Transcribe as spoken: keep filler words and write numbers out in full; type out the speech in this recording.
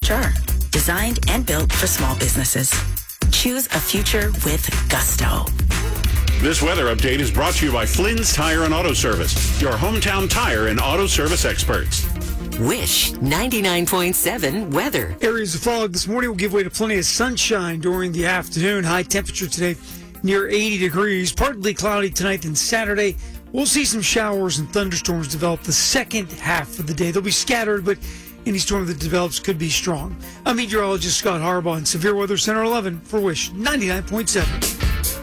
H R, designed and built for small businesses. Choose a future with gusto. This weather update is brought to you by Flynn's Tire and Auto Service, your hometown tire and auto service experts. Wish ninety-nine point seven weather. Areas of fog this morning will give way to plenty of sunshine during the afternoon. High temperature today near eighty degrees. Partly cloudy tonight and Saturday. We'll see some showers and thunderstorms develop the second half of the day. They'll be scattered, but any storm that develops could be strong. I'm meteorologist Scott Harbaugh in Severe Weather Center eleven for Wish ninety-nine point seven.